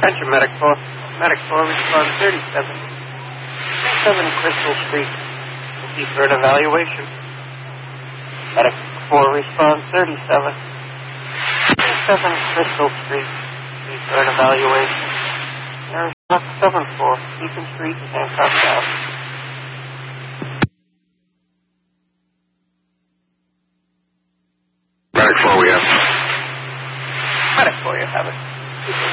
Attention, Medic 4. Medic 4, respond 37. 7 Crystal Street. Proceed for an evaluation. Medic 4, respond 37. 7 Crystal Street. Proceed for an evaluation. There is 7-4. Beacon Street and Hancock Ave. Medic 4, we have. Medic 4, you have it.